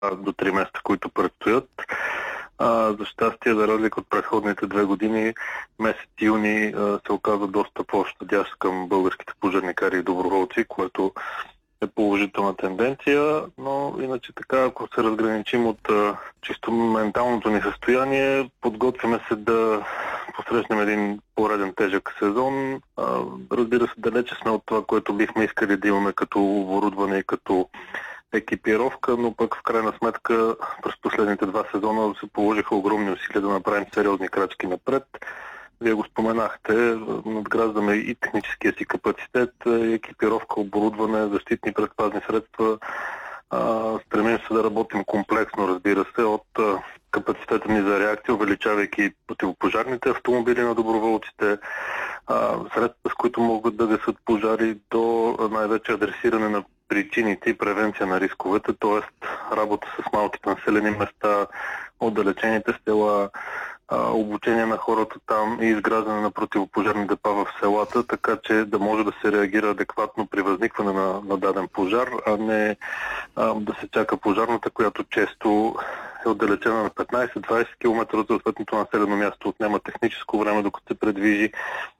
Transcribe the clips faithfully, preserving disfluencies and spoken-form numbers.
до три месеца, които предстоят. А, за щастие, за разлика от предходните две години, месец юни а, се оказа доста по-щадящ към българските пожарникари и доброволци, което е положителна тенденция, но иначе така, ако се разграничим от а, чисто менталното ни състояние, подготвяме се да посрещнем един пореден тежък сезон. А, разбира се, далече сме от това, което бихме искали да имаме като оборудване и като екипировка, но пък в крайна сметка през последните два сезона се положиха огромни усилия да направим сериозни крачки напред. Вие го споменахте, надграждаме и техническия си капацитет, екипировка, оборудване, защитни предпазни средства. Стремим се да работим комплексно, разбира се, от капацитета ни за реакция, увеличавайки противопожарните автомобили на доброволците, средства, с които могат да гасят пожари, до най-вече адресиране на причините и превенция на рисковете, т.е. работа с малките населени места, отдалечените села, обучение на хората там и изграждане на противопожарни депа в селата, така че да може да се реагира адекватно при възникване на, на даден пожар, а не а, да се чака пожарната, която често е отдалечена на петнайсет-двайсет километра от съответното населено място, отнема техническо време, докато се предвижи.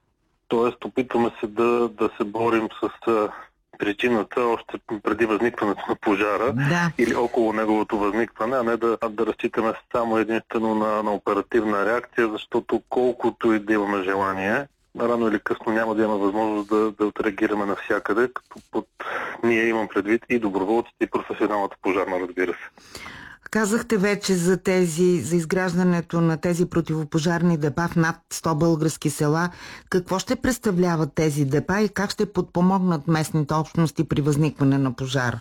Тоест, опитваме се да, да се борим с а, причината още преди възникването на пожара, да, или около неговото възникване, а не да, да разчитаме само единствено на, на оперативна реакция, защото колкото и да имаме желание, рано или късно няма да има възможност да, да отреагираме навсякъде, като под ние имам предвид и доброволците, и професионалната пожарна, разбира се. Казахте вече за тези, за изграждането на тези противопожарни депа в над сто български села. Какво ще представляват тези депа и как ще подпомогнат местните общности при възникване на пожар?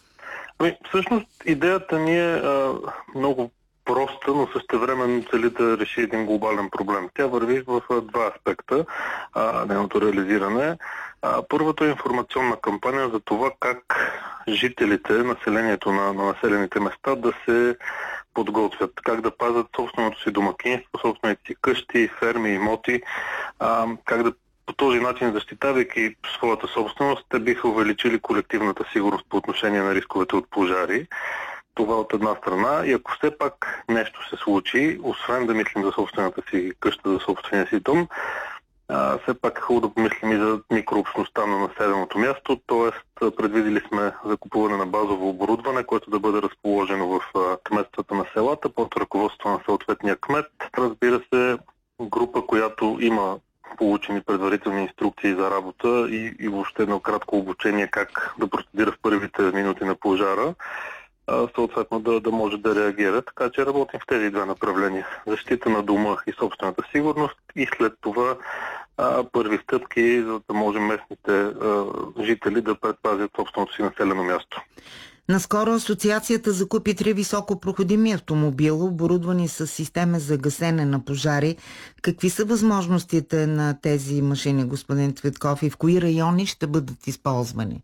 Ами, всъщност идеята ни е а, много проста, но същевременно цели да реши един глобален проблем. Тя върви в а, два аспекта, а, нейното реализиране. А, първото е информационна кампания за това как жителите, населението на, на населените места да се подготвят, как да пазят собственото си домакинство, собствените си къщи, ферми, имоти, а, как да по този начин, защитавайки своята собственост, те биха увеличили колективната сигурност по отношение на рисковете от пожари. Това от една страна. И ако все пак нещо се случи, освен да мислим за собствената си къща, за собствения си дом, а, все пак е хубаво да помислим и за микрообщността на населеното място, т.е. предвидили сме закупуване на базово оборудване, което да бъде разположено в а, кметствата на селата, под ръководство на съответния кмет. Разбира се, група, която има получени предварителни инструкции за работа и, и въобще едно кратко обучение как да процедира в първите минути на пожара, съответно да, да може да реагира. Така че работим в тези две направления. Защита на дома и собствената сигурност и след това а, първи стъпки, за да може местните а, жители да предпазят собственото си населено място. Наскоро асоциацията закупи три високопроходими автомобила, оборудвани с система за гасене на пожари. Какви са възможностите на тези машини, господин Цветков, и в кои райони ще бъдат използвани?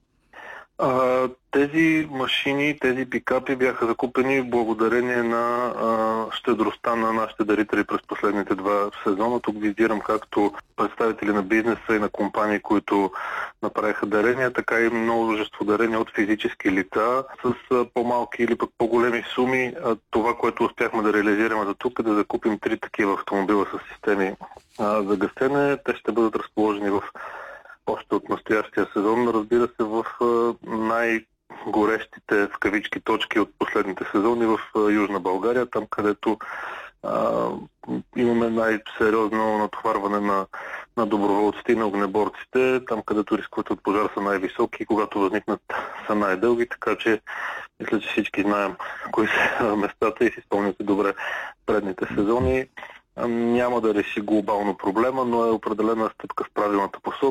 А, тези машини, тези пикапи бяха закупени благодарение на а, щедростта на нашите дарители през последните два сезона. Тук визирам както представители на бизнеса и на компании, които направиха дарения, така и множество дарения от физически лица с а, по-малки или пък по-големи суми. А, това, което успяхме да реализираме за тук, е да закупим три такива автомобила с системи а, за гасене. Те ще бъдат разположени в още от настоящия сезон, разбира се, в най-горещите в кавички точки от последните сезони в Южна България, там където а, имаме най-сериозно натоварване на, на доброволците и на огнеборците, там където рисковете от пожар са най-високи и когато възникнат са най-дълги, така че мисля, че всички знаем кои са местата и си спомняте добре предните сезони. Няма да реши глобално проблема, но е определена стъпка в правилната посока.